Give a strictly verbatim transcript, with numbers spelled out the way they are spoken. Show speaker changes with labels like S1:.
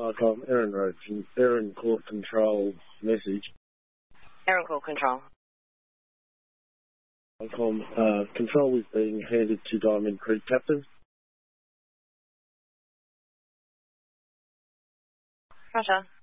S1: Icom, Erin Road, Erin Court Control message.
S2: Erin Court Control.
S1: Icom, uh, control is being handed to Diamond Creek Captain.
S2: Roger.